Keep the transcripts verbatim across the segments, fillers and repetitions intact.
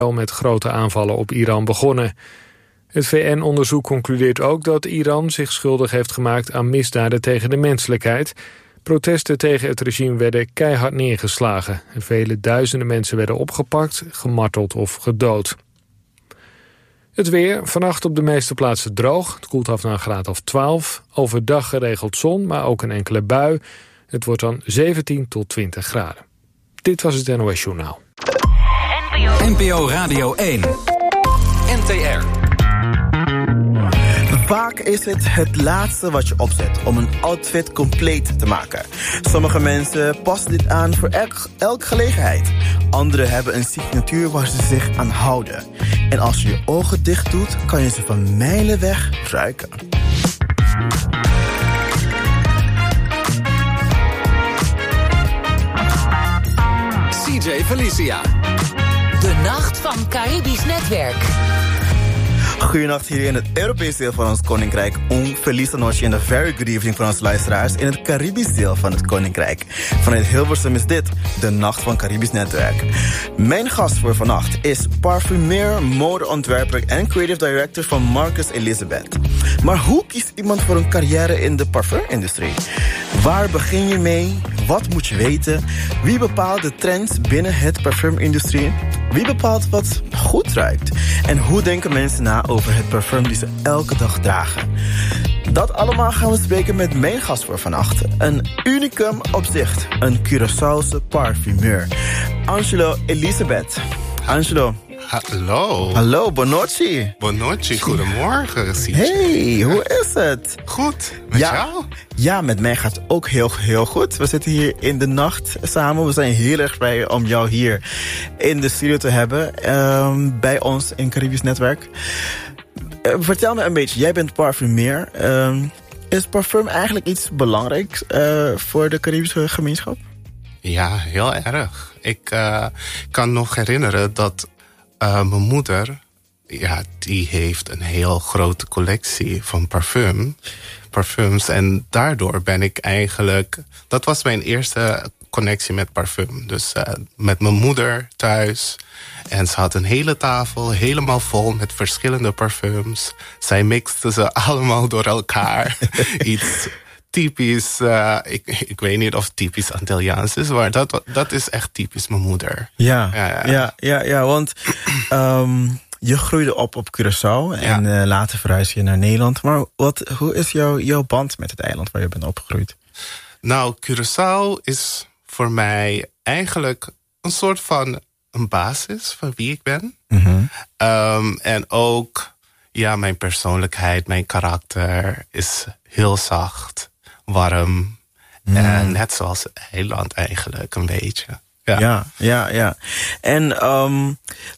met grote aanvallen op Iran begonnen. Het V N-onderzoek concludeert ook dat Iran zich schuldig heeft gemaakt aan misdaden tegen de menselijkheid. Protesten tegen het regime werden keihard neergeslagen. Vele duizenden mensen werden opgepakt, gemarteld of gedood. Het weer, vannacht op de meeste plaatsen droog. Het koelt af naar een graad of twaalf. Overdag geregeld zon, maar ook een enkele bui. Het wordt dan zeventien tot twintig graden. Dit was het N O S Journaal. N P O Radio één. N T R. Vaak is het het laatste wat je opzet om een outfit compleet te maken. Sommige mensen passen dit aan voor elk, elke gelegenheid. Anderen hebben een signatuur waar ze zich aan houden. En als je je ogen dicht doet, kan je ze van mijlen weg ruiken. C J Felicia. De Nacht van Caribisch Netwerk. Goedenacht hier in het Europese deel van ons Koninkrijk. Un feliz noche en een very good evening voor onze luisteraars in het Caribisch deel van het Koninkrijk. Vanuit Hilversum is dit de Nacht van Caribisch Netwerk. Mijn gast voor vannacht is parfumeur, modeontwerper en creative director van Marcus Elizabeth. Maar hoe kiest iemand voor een carrière in de parfumindustrie? Waar begin je mee? Wat moet je weten? Wie bepaalt de trends binnen het parfumindustrie? Wie bepaalt wat goed ruikt? En hoe denken mensen na over het parfum die ze elke dag dragen? Dat allemaal gaan we spreken met mijn gast voor vannacht. Een unicum op zich. Een Curaçaose parfumeur. Angelo Elizabeth. Angelo. Hallo. Hallo, buonanotte. Buonanotte, goedemorgen. Hey, hoe is het? Goed, met ja, jou? Ja, met mij gaat het ook heel, heel goed. We zitten hier in de nacht samen. We zijn heel erg blij om jou hier in de studio te hebben. Um, bij ons in Caribisch Netwerk. Uh, vertel me een beetje, jij bent parfumeur. Um, is parfum eigenlijk iets belangrijks uh, voor de Caribische gemeenschap? Ja, heel erg. Ik uh, kan nog herinneren dat uh, mijn moeder, ja, die heeft een heel grote collectie van parfum, parfums. En daardoor ben ik eigenlijk, dat was mijn eerste connectie met parfum. Dus uh, met mijn moeder thuis. En ze had een hele tafel helemaal vol met verschillende parfums. Zij mixte ze allemaal door elkaar. Iets typisch, uh, ik, ik weet niet of het typisch Antilliaans is, maar dat, dat is echt typisch mijn moeder. Ja, ja, ja, ja, ja, ja want um, je groeide op op Curaçao en ja. uh, later verhuisde je naar Nederland. Maar wat, hoe is jouw, jouw band met het eiland waar je bent opgegroeid? Nou, Curaçao is voor mij eigenlijk een soort van een basis van wie ik ben. Mm-hmm. Um, en ook, ja, mijn persoonlijkheid, mijn karakter is heel zacht, warm. Mm. En net zoals het eiland eigenlijk, een beetje. Ja, ja, ja. ja. En um,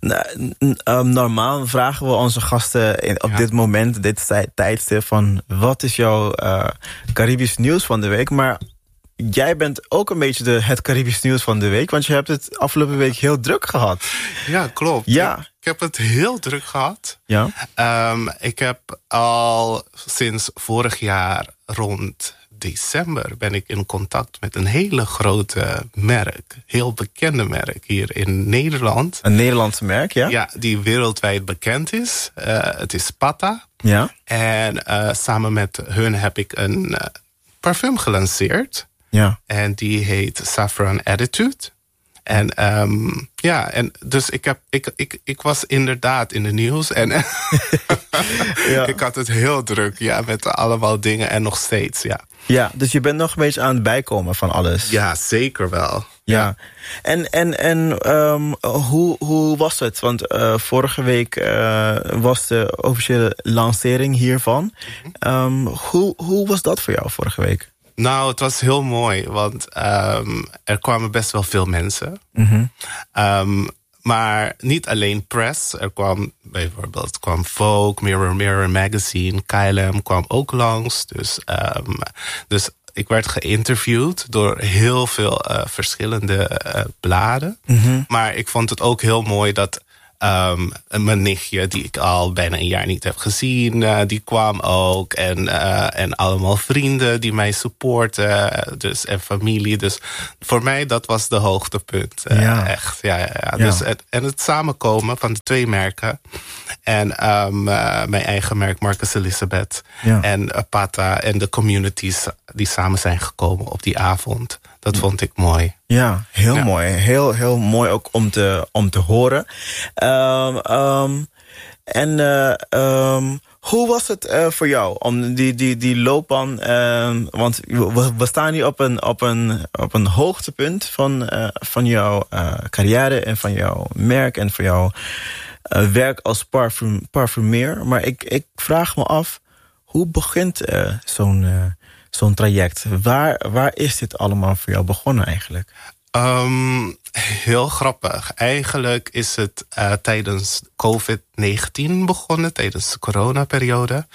um, normaal vragen we onze gasten in, op ja. dit moment, dit tijdstip, van wat is jouw uh, Caribisch nieuws van de week? Maar jij bent ook een beetje de, het Caribisch nieuws van de week, want je hebt het afgelopen week heel druk gehad. Ja, klopt. Ja. Ik, ik heb het heel druk gehad. Ja. Um, ik heb al sinds vorig jaar rond december ben ik in contact met een hele grote merk. Heel bekende merk hier in Nederland. Een Nederlandse merk, ja? Ja, die wereldwijd bekend is. Uh, het is Pata. Ja. En uh, samen met hun heb ik een uh, parfum gelanceerd. Ja. En die heet Saffron Attitude. En um, ja, en dus ik, heb, ik, ik, ik was inderdaad in de nieuws. En ja. ik had het heel druk, ja, met allemaal dingen en nog steeds, ja. Ja, dus je bent nog een beetje aan het bijkomen van alles. Ja, zeker wel. Ja. ja. En, en, en um, hoe, hoe was het? Want uh, vorige week uh, was de officiële lancering hiervan. Mm-hmm. Um, hoe, hoe was dat voor jou vorige week? Nou, het was heel mooi, want um, er kwamen best wel veel mensen. Mm-hmm. Um, maar niet alleen press. Er kwam bijvoorbeeld kwam Vogue, Mirror Mirror Magazine, K L M kwam ook langs. Dus, um, dus ik werd geïnterviewd door heel veel uh, verschillende uh, bladen. Mm-hmm. Maar ik vond het ook heel mooi dat Um, mijn nichtje, die ik al bijna een jaar niet heb gezien, uh, die kwam ook. En, uh, en allemaal vrienden die mij supporten. Dus, en familie. Dus voor mij, dat was de hoogtepunt. Uh, ja. Echt, ja. ja, ja. ja. Dus het, en het samenkomen van de twee merken. En um, uh, mijn eigen merk, Marcus Elizabeth. Ja. En uh, Pata en de communities die samen zijn gekomen op die avond. Dat vond ik mooi. Ja, heel ja. mooi. Heel, heel mooi ook om te, om te horen. Um, um, en uh, um, hoe was het uh, voor jou om die, die, die loopbaan... Um, want we, we staan hier op een, op een, op een hoogtepunt van, uh, van jouw uh, carrière... en van jouw merk en van jouw uh, werk als parfum, parfumeer. Maar ik, ik vraag me af, hoe begint uh, zo'n... Uh, Zo'n traject. Waar, waar is dit allemaal voor jou begonnen eigenlijk? Um, heel grappig. Eigenlijk is het uh, tijdens covid negentien begonnen, tijdens de coronaperiode.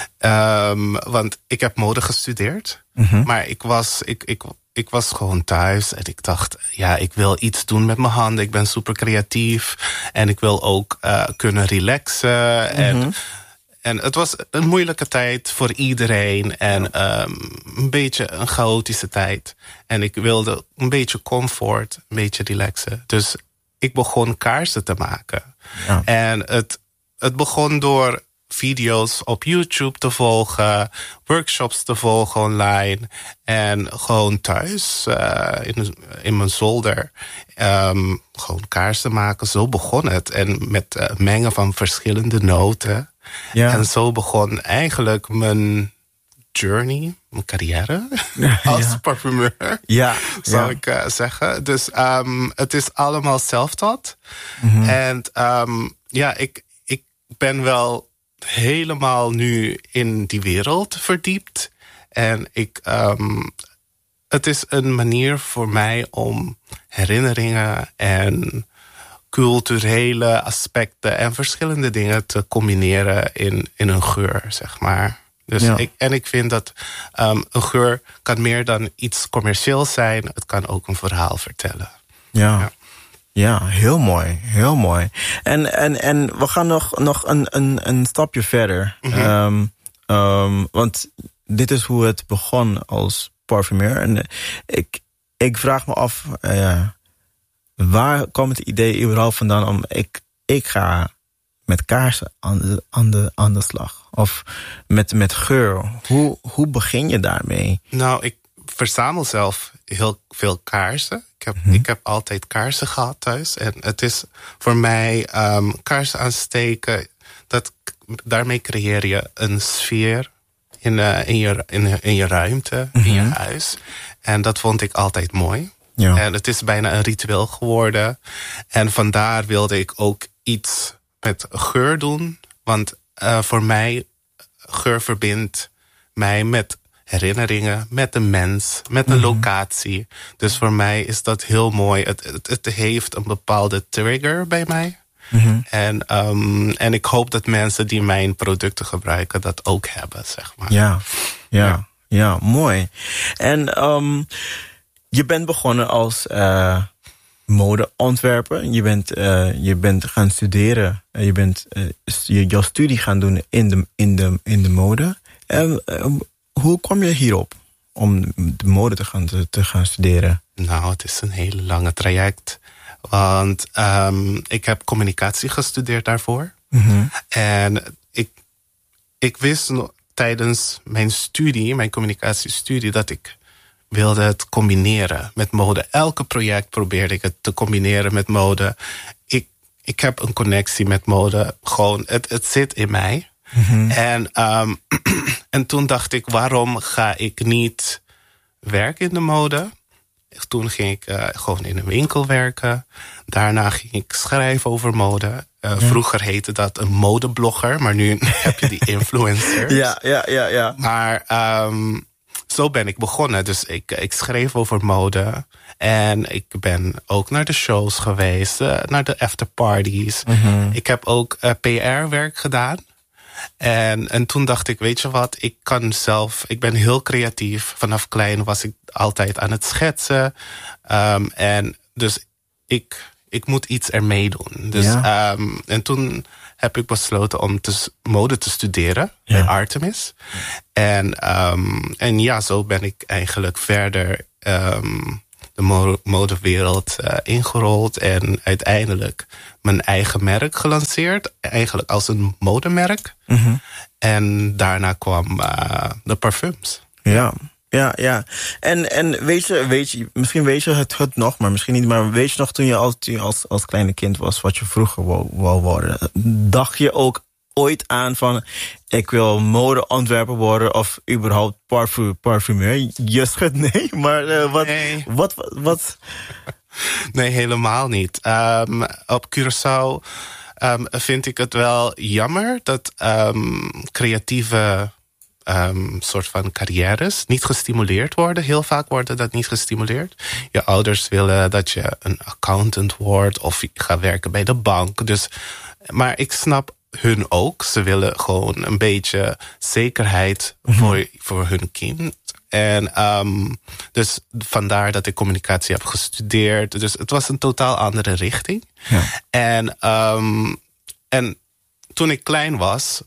Um, want ik heb mode gestudeerd. Mm-hmm. Maar ik was, ik, ik, ik was gewoon thuis en ik dacht, ja, ik wil iets doen met mijn handen. Ik ben super creatief en ik wil ook uh, kunnen relaxen. Mm-hmm. En En het was een moeilijke tijd voor iedereen. En um, een beetje een chaotische tijd. En ik wilde een beetje comfort, een beetje relaxen. Dus ik begon kaarsen te maken. Ja. En het, het begon door video's op YouTube te volgen. Workshops te volgen online. En gewoon thuis, uh, in, in mijn zolder. Um, gewoon kaarsen maken. Zo begon het. En met uh, mengen van verschillende noten. Ja. En zo begon eigenlijk mijn journey, mijn carrière als ja. parfumeur, ja. zou ja. ik uh, zeggen. Dus um, het is allemaal self-taught. Mm-hmm. En um, ja, ik, ik ben wel helemaal nu in die wereld verdiept. En ik, um, het is een manier voor mij om herinneringen en culturele aspecten en verschillende dingen te combineren in, in een geur, zeg maar. Dus ja. ik, en ik vind dat um, een geur kan meer dan iets commercieels zijn. Het kan ook een verhaal vertellen. Ja, ja. ja heel mooi. Heel mooi. En, en, en we gaan nog, nog een, een, een stapje verder. Mm-hmm. Um, um, want dit is hoe het begon als parfumeur. En ik, ik vraag me af... Uh, waar kwam het idee überhaupt vandaan om... ik, ik ga met kaarsen aan de, aan de, aan de slag? Of met, met geur? Hoe, hoe begin je daarmee? Nou, ik verzamel zelf heel veel kaarsen. Ik heb, hm. ik heb altijd kaarsen gehad thuis. En het is voor mij um, kaarsen aansteken... Dat, daarmee creëer je een sfeer in, uh, in, je, in, in je ruimte, hm. in je huis. En dat vond ik altijd mooi. Ja. En het is bijna een ritueel geworden. En vandaar wilde ik ook iets met geur doen. Want uh, voor mij, geur verbindt mij met herinneringen, met de mens, met de mm-hmm. locatie. Dus voor mij is dat heel mooi. Het, het, het heeft een bepaalde trigger bij mij. Mm-hmm. En, um, en ik hoop dat mensen die mijn producten gebruiken dat ook hebben, zeg maar. Ja, ja, ja, ja mooi. En... Um, je bent begonnen als uh, modeontwerper. Je bent, uh, je bent gaan studeren. Je bent uh, je, jouw studie gaan doen in de, in de, in de mode. En, uh, hoe kwam je hierop om de mode te gaan, te, te gaan studeren? Nou, het is een hele lange traject. Want um, ik heb communicatie gestudeerd daarvoor. Mm-hmm. En ik, ik wist nog, tijdens mijn studie, mijn communicatiestudie, dat ik wilde het combineren met mode. Elke project probeerde ik het te combineren met mode. Ik, ik heb een connectie met mode. Gewoon, het, het zit in mij. Mm-hmm. En, um, en toen dacht ik, waarom ga ik niet werken in de mode? Toen ging ik uh, gewoon in een winkel werken. Daarna ging ik schrijven over mode. Uh, ja. Vroeger heette dat een modeblogger, maar nu heb je die influencers. Ja, ja, ja, ja. Maar um, zo ben ik begonnen. Dus ik, ik schreef over mode. En ik ben ook naar de shows geweest, uh, naar de afterparties. Mm-hmm. Ik heb ook uh, P R-werk gedaan. En, en toen dacht ik, weet je wat, ik kan zelf, ik ben heel creatief. Vanaf klein was ik altijd aan het schetsen. Um, en dus ik, ik moet iets ermee doen. Dus, Ja. um, en toen heb ik besloten om te, mode te studeren Ja. bij Artemis. En, um, en ja, zo ben ik eigenlijk verder um, de mo- modewereld uh, ingerold. En uiteindelijk mijn eigen merk gelanceerd. Eigenlijk als een modemerk. Mm-hmm. En daarna kwam uh, de parfums. Ja, ja, ja. En, en weet je, weet je, misschien weet je het, het nog, maar misschien niet. Maar weet je nog toen je als, toen je als, als kleine kind was, wat je vroeger wou, wou worden? Dacht je ook ooit aan van, ik wil modeontwerper worden of überhaupt parfum, parfumeur? Je schudt nee, maar uh, wat, Nee. wat, wat, wat? Nee, helemaal niet. Um, op Curaçao um, vind ik het wel jammer dat um, creatieve um, soort van carrières niet gestimuleerd worden. Heel vaak worden dat niet gestimuleerd. Je ouders willen dat je een accountant wordt of je gaat werken bij de bank. Dus, maar ik snap hun ook. Ze willen gewoon een beetje zekerheid voor, voor hun kind. En um, dus vandaar dat ik communicatie heb gestudeerd. Dus het was een totaal andere richting. Ja. En, um, en toen ik klein was,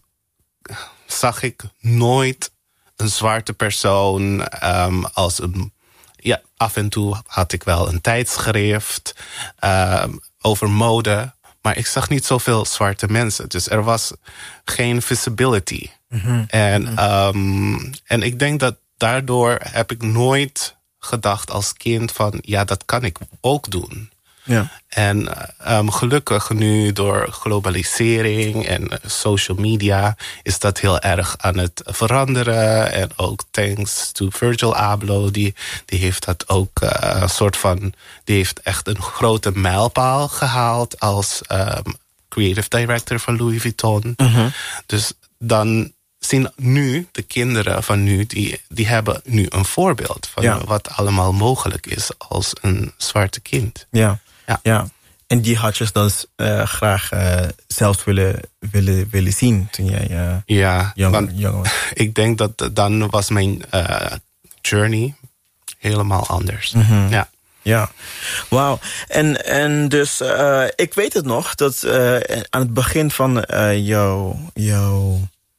zag ik nooit een zwarte persoon um, als een... Ja, af en toe had ik wel een tijdschrift um, over mode. Maar ik zag niet zoveel zwarte mensen. Dus er was geen visibility. Mm-hmm. En, um, en ik denk dat daardoor heb ik nooit gedacht als kind van, ja, dat kan ik ook doen. Ja. En um, gelukkig nu door globalisering en social media is dat heel erg aan het veranderen. En ook thanks to Virgil Abloh, die, die heeft dat ook uh, een soort van, die heeft echt een grote mijlpaal gehaald als um, creative director van Louis Vuitton. Mm-hmm. Dus dan zien nu de kinderen van nu, die, die hebben nu een voorbeeld van ja. wat allemaal mogelijk is als een zwarte kind. Ja, ja. ja. En die had je dan uh, graag uh, zelf willen, willen, willen zien toen jij uh, ja, jong, want jong was. Ik denk dat dan was mijn uh, journey helemaal anders. Mm-hmm. Ja. Ja, wauw. En, en dus, uh, ik weet het nog, dat uh, aan het begin van uh, jouw... jouw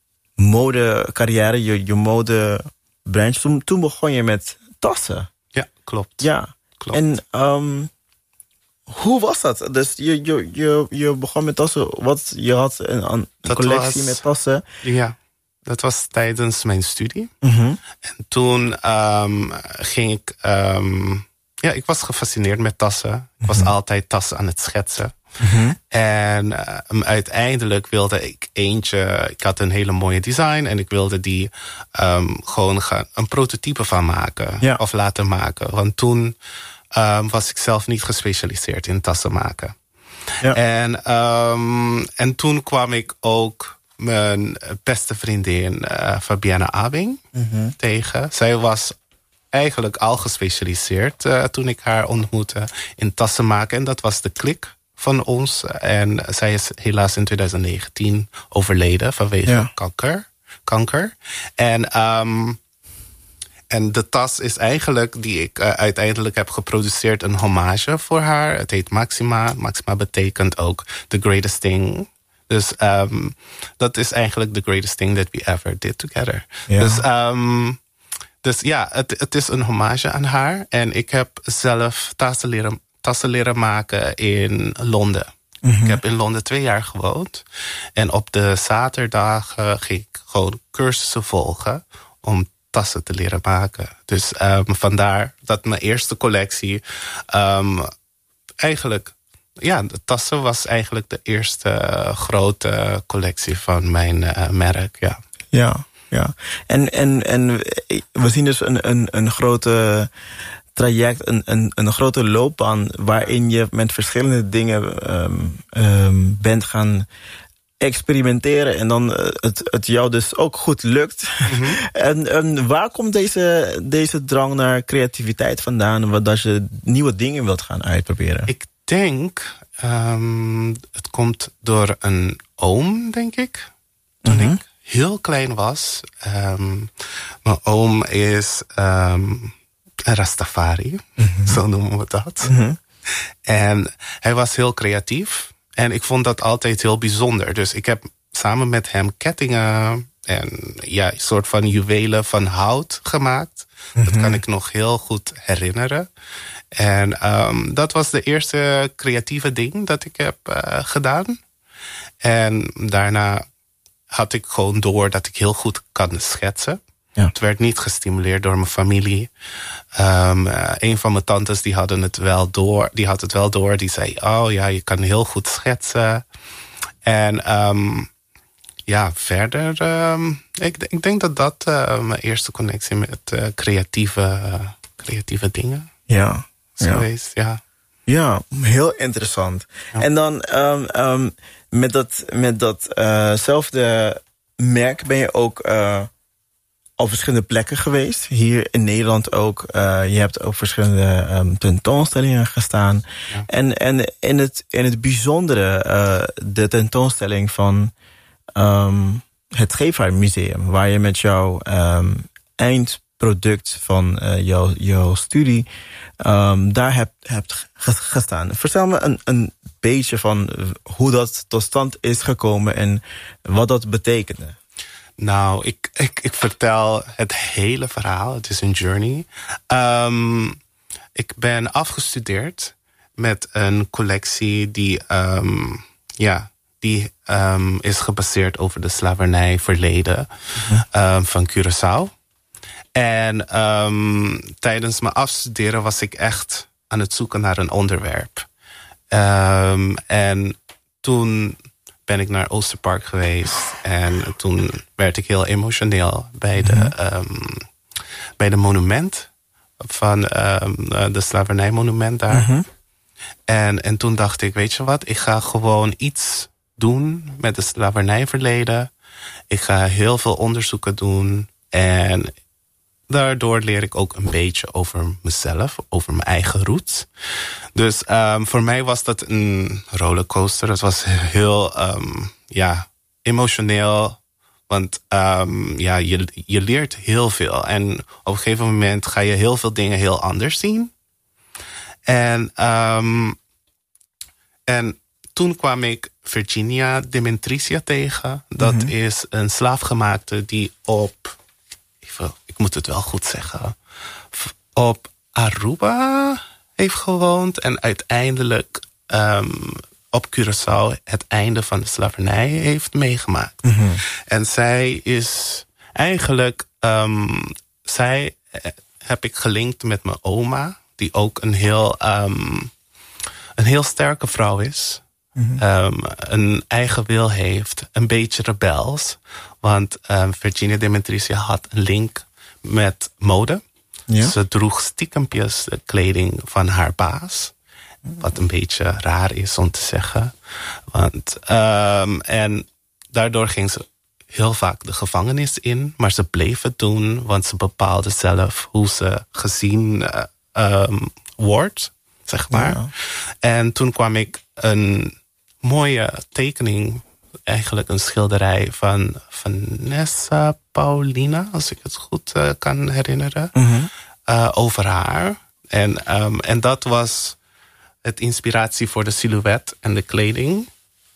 modecarrière, je, je modebranche. Toen, toen begon je met tassen. Ja, klopt. Ja. Klopt. En um, hoe was dat? Dus je, je, je, je begon met tassen. Wat, je had een, een collectie was, met tassen. Ja, dat was tijdens mijn studie. Mm-hmm. En toen um, ging ik... Um, ja, ik was gefascineerd met tassen. Mm-hmm. Ik was altijd tassen aan het schetsen. Mm-hmm. En uh, uiteindelijk wilde ik eentje... Ik had een hele mooie design en ik wilde die um, gewoon gaan, een prototype van maken. Ja. Of laten maken. Want toen um, was ik zelf niet gespecialiseerd in tassen maken. Ja. En, um, en toen kwam ik ook mijn beste vriendin uh, Fabienne Abing mm-hmm. tegen. Zij was eigenlijk al gespecialiseerd uh, toen ik haar ontmoette in tassen maken. En dat was de klik van ons. En zij is helaas in twintig negentien overleden vanwege ja. kanker. kanker. En, um, en de tas is eigenlijk, die ik uh, uiteindelijk heb geproduceerd, een hommage voor haar. Het heet Maxima. Maxima betekent ook the greatest thing. Dus um, dat is eigenlijk the greatest thing that we ever did together. Ja. Dus, um, dus ja, het, het is een hommage aan haar. En ik heb zelf tassen leren tassen leren maken in Londen. Mm-hmm. Ik heb in Londen twee jaar gewoond. En op de zaterdagen ging ik gewoon cursussen volgen om tassen te leren maken. Dus um, vandaar dat mijn eerste collectie um, eigenlijk... Ja, de tassen was eigenlijk de eerste uh, grote collectie van mijn uh, merk, ja. Ja, ja. En, en, en we zien dus een, een, een grote... traject, een, een, een grote loopbaan waarin je met verschillende dingen um, um, bent gaan experimenteren en dan uh, het, het jou dus ook goed lukt. Mm-hmm. en, en waar komt deze, deze drang naar creativiteit vandaan, wat dat je nieuwe dingen wilt gaan uitproberen? Ik denk, um, het komt door een oom, denk ik. Toen mm-hmm. ik heel klein was. Um, mijn oom is... Um, een Rastafari, mm-hmm. zo noemen we dat. Mm-hmm. En hij was heel creatief. En ik vond dat altijd heel bijzonder. Dus ik heb samen met hem kettingen en ja, een soort van juwelen van hout gemaakt. Mm-hmm. Dat kan ik nog heel goed herinneren. En um, dat was de eerste creatieve ding dat ik heb uh, gedaan. En daarna had ik gewoon door dat ik heel goed kan schetsen. Ja. Het werd niet gestimuleerd door mijn familie. Um, uh, een van mijn tantes die hadden het wel door. Die had het wel door. Die zei, oh ja, je kan heel goed schetsen. En um, ja, verder... Um, ik, ik denk dat dat uh, mijn eerste connectie met uh, creatieve, uh, creatieve dingen ja. is ja. geweest. Ja. Ja, heel interessant. Ja. En dan um, um, met dat met datzelfde uh, merk ben je ook uh, op verschillende plekken geweest. Hier in Nederland ook. Uh, je hebt ook verschillende um, tentoonstellingen gestaan. Ja. En, en in, het, in het bijzondere uh, de tentoonstelling van um, het Scheepvaartmuseum, waar je met jouw um, eindproduct van uh, jouw, jouw studie Um, daar hebt, hebt gestaan. Vertel me een, een beetje van hoe dat tot stand is gekomen en wat dat betekende. Nou, ik, ik, ik vertel het hele verhaal. Het is een journey. Um, ik ben afgestudeerd met een collectie die, um, ja, die um, is gebaseerd over de slavernijverleden uh-huh. um, van Curaçao. En um, tijdens mijn afstuderen was ik echt aan het zoeken naar een onderwerp. Um, en toen ben ik naar Oosterpark geweest. En toen werd ik heel emotioneel bij de, um, bij de monument. Van um, de slavernijmonument daar. Uh-huh. En, en toen dacht ik, weet je wat? Ik ga gewoon iets doen met de slavernijverleden. Ik ga heel veel onderzoeken doen. En daardoor leer ik ook een beetje over mezelf, over mijn eigen roots. Dus um, voor mij was dat een rollercoaster. Het was heel um, ja, emotioneel. Want um, ja, je, je leert heel veel. En op een gegeven moment ga je heel veel dingen heel anders zien. En, um, en toen kwam ik Virginia Demetricia tegen. Dat mm-hmm. is een slaafgemaakte die op... ik moet het wel goed zeggen, op Aruba heeft gewoond en uiteindelijk um, op Curaçao het einde van de slavernij heeft meegemaakt. Mm-hmm. En zij is eigenlijk, um, zij heb ik gelinkt met mijn oma, die ook een heel, um, een heel sterke vrouw is. Mm-hmm. Um, een eigen wil heeft, een beetje rebels. Want um, Virginia Demetricia had een link met mode. Ja? Ze droeg stiekempjes de kleding van haar baas. Wat een beetje raar is om te zeggen. Want, um, en daardoor ging ze heel vaak de gevangenis in. Maar ze bleef het doen, want ze bepaalde zelf hoe ze gezien uh, um, wordt. Zeg maar. Ja. En toen kwam ik een mooie tekening, eigenlijk een schilderij van Vanessa Paulina, als ik het goed uh, kan herinneren, mm-hmm. uh, over haar. En, um, en dat was het inspiratie voor de silhouet en de kleding.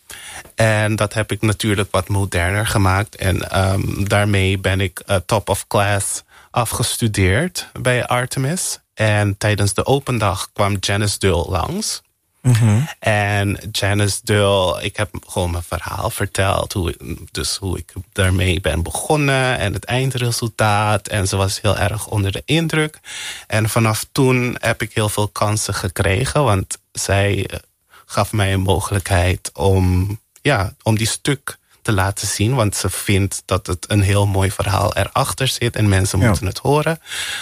En dat heb ik natuurlijk wat moderner gemaakt. En um, daarmee ben ik uh, top of class afgestudeerd bij Artemis. En tijdens de open dag kwam Janice Dull langs. Mm-hmm. En Janice Dull, ik heb gewoon mijn verhaal verteld. Hoe, dus hoe ik daarmee ben begonnen en het eindresultaat. En ze was heel erg onder de indruk. En vanaf toen heb ik heel veel kansen gekregen. Want zij gaf mij een mogelijkheid om, ja, om die stuk te laten zien. Want ze vindt dat het een heel mooi verhaal erachter zit. En mensen ja. moeten het horen.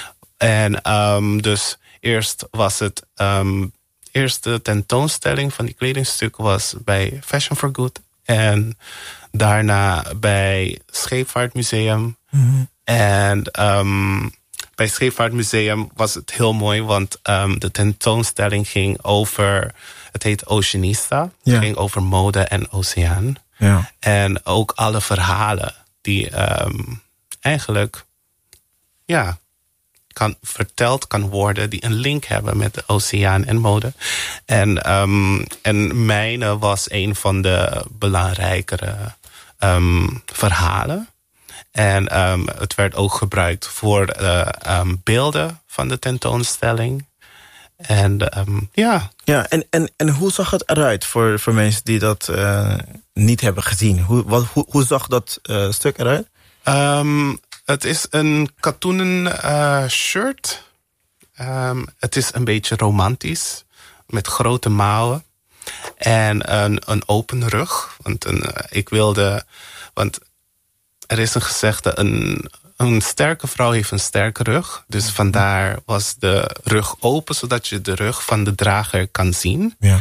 En um, dus eerst was het... Um, eerste tentoonstelling van die kledingstuk was bij Fashion for Good. En daarna bij Scheepvaartmuseum. Mm-hmm. En um, bij Scheepvaartmuseum was het heel mooi, want um, de tentoonstelling ging over... Het heet Oceanista. Ja. Het ging over mode en oceaan. Ja. En ook alle verhalen die um, eigenlijk... ja, kan, verteld kan worden... die een link hebben met de oceaan en mode. En, um, en mijne was een van de belangrijkere um, verhalen. En um, het werd ook gebruikt voor uh, um, beelden van de tentoonstelling. En um, ja... Ja, en, en, en hoe zag het eruit voor, voor mensen die dat uh, niet hebben gezien? Hoe, wat, hoe, hoe zag dat uh, stuk eruit? Um, het is een katoenen uh, shirt. Um, het is een beetje romantisch. Met grote mouwen. En een, een open rug. Want een, ik wilde... Want er is een gezegde... Een, een sterke vrouw heeft een sterke rug. Dus vandaar was de rug open... zodat je de rug van de drager kan zien. Ja.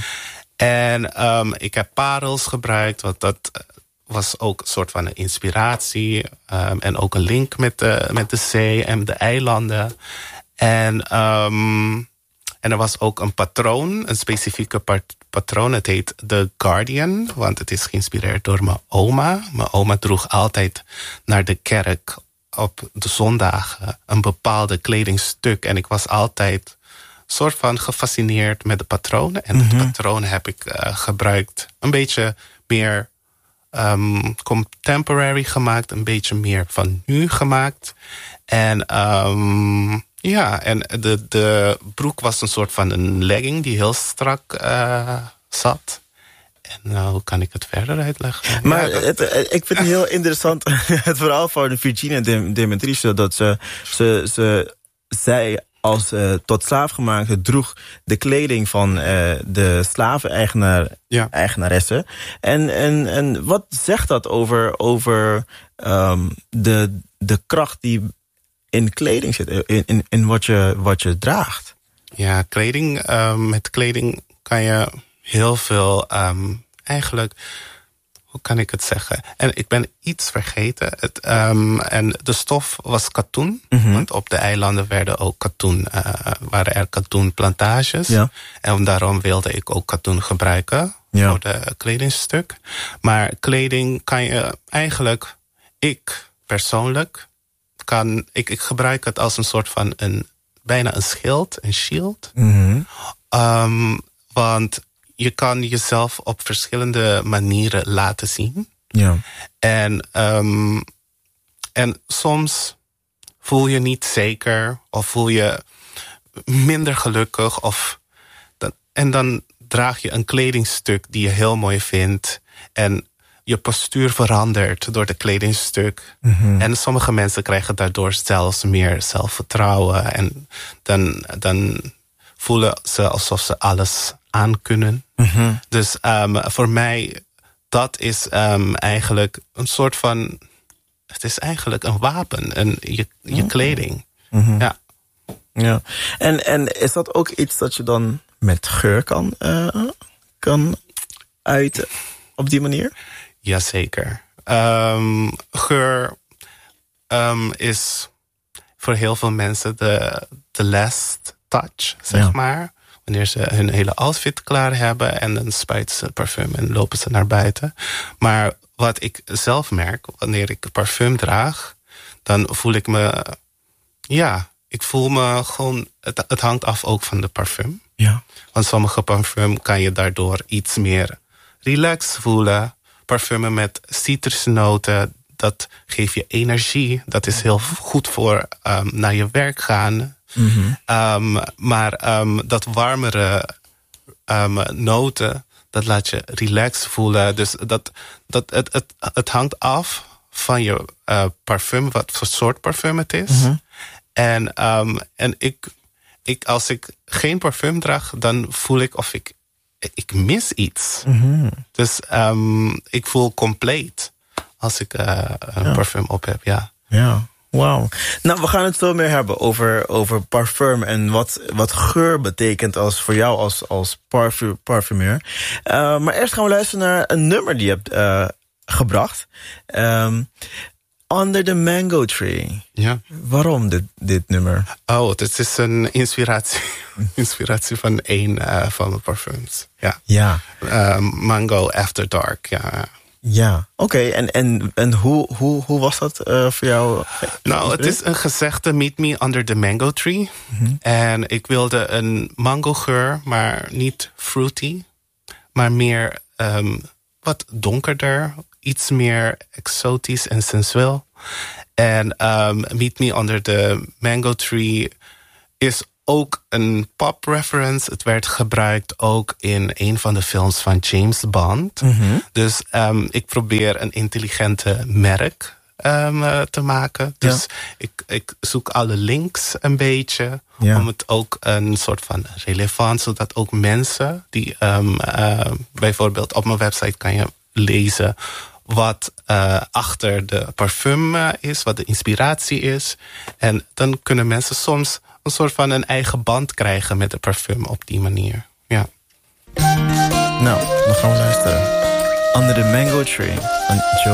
En um, ik heb parels gebruikt... want dat was ook een soort van een inspiratie. Um, en ook een link met de, met de zee en de eilanden. En, um, en er was ook een patroon, een specifieke pat- patroon. Het heet The Guardian, want het is geïnspireerd door mijn oma. Mijn oma droeg altijd naar de kerk op de zondagen een bepaalde kledingstuk. En ik was altijd soort van gefascineerd met de patronen. En mm-hmm. de patronen heb ik uh, gebruikt. Een beetje meer um, contemporary gemaakt. Een beetje meer van nu gemaakt. En um, ja, en de, de broek was een soort van een legging die heel strak uh, zat. En uh, hoe kan ik het verder uitleggen? Maar ja, het, het, ik vind het heel interessant, het verhaal van Virginia Demetrice, dat ze, ze, ze zij als uh, tot slaafgemaakte droeg de kleding van uh, de slaven-eigenaar, ja. eigenaressen. En, en, en wat zegt dat over, over um, de, de kracht die in kleding zit, in, in, in wat, je, wat je draagt? Ja, kleding, um, met kleding kan je heel veel, um, eigenlijk, hoe kan ik het zeggen? En ik ben iets vergeten. Het, um, en de stof was katoen. Mm-hmm. Want op de eilanden werden ook katoen, uh, waren er katoenplantages. Ja. En daarom wilde ik ook katoen gebruiken, ja, voor de kledingstuk. Maar kleding kan je eigenlijk, ik persoonlijk, kan, ik, ik gebruik het als een soort van een, bijna een schild, een shield. Mm-hmm. Um, want je kan jezelf op verschillende manieren laten zien. Ja. En, um, en soms voel je niet zeker of voel je minder gelukkig. Of dat, en dan draag je een kledingstuk die je heel mooi vindt. En je postuur verandert door de kledingstuk. Mm-hmm. En sommige mensen krijgen daardoor zelfs meer zelfvertrouwen. En dan, dan voelen ze alsof ze alles aan kunnen. Mm-hmm. Dus um, voor mij, dat is um, eigenlijk een soort van, het is eigenlijk een wapen, een, je, je kleding. Mm-hmm. Ja. Ja. En, en is dat ook iets dat je dan met geur kan, uh, kan uiten op die manier? Jazeker. Um, geur um, is voor heel veel mensen de, de last touch, zeg ja. maar. Wanneer ze hun hele outfit klaar hebben en dan spuiten ze parfum en lopen ze naar buiten. Maar wat ik zelf merk, wanneer ik parfum draag, dan voel ik me, ja, ik voel me gewoon, het, het hangt af ook van de parfum. Ja. Want sommige parfum kan je daardoor iets meer relaxed voelen. Parfumen met citrusnoten, dat geeft je energie. Dat is heel goed voor um, naar je werk gaan. Mm-hmm. Um, maar um, dat warmere um, noten, dat laat je relaxed voelen. Dus dat, dat, het, het, het hangt af van je uh, parfum, wat voor soort parfum het is. Mm-hmm. En, um, en ik, ik, als ik geen parfum draag, dan voel ik of ik, ik mis iets. Mm-hmm. Dus um, ik voel compleet als ik uh, een ja. parfum op heb, ja. Ja. Wauw. Nou, we gaan het zo meer hebben over, over parfum en wat, wat geur betekent als, voor jou als, als parfum, parfumeur. Uh, maar eerst gaan we luisteren naar een nummer die je hebt uh, gebracht. Um, Under the Mango Tree. Ja. Waarom dit, dit nummer? Oh, het is een inspiratie, inspiratie van een uh, van mijn parfums. Ja. Ja. Uh, Mango After Dark, ja. Ja, oké. Okay. En, en, en hoe, hoe, hoe was dat uh, voor jou? Nou, het is een gezegde meet me under the mango tree. Mm-hmm. En ik wilde een mango geur, maar niet fruity. Maar meer um, wat donkerder. Iets meer exotisch en sensueel. En um, meet me under the mango tree is ook een pop-reference. Het werd gebruikt ook in een van de films van James Bond. Mm-hmm. Dus um, ik probeer een intelligente merk um, uh, te maken. Dus ja. ik, ik zoek alle links een beetje. Ja. Om het ook een soort van relevant, zodat ook mensen die um, uh, bijvoorbeeld op mijn website kan je lezen wat uh, achter de parfum uh, is, wat de inspiratie is. En dan kunnen mensen soms een soort van een eigen band krijgen met de parfum op die manier. Ja. Nou, dan gaan we luisteren. Under the Mango Tree van Joe